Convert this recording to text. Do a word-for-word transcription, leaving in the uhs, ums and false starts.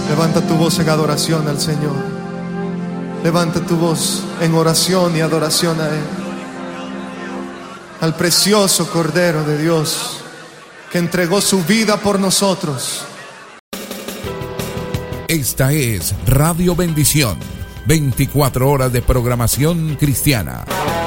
Levanta tu voz en adoración al Señor. Levanta tu voz en oración y adoración a Él, al precioso Cordero de Dios que entregó su vida por nosotros. Esta es Radio Bendición, veinticuatro horas de programación cristiana.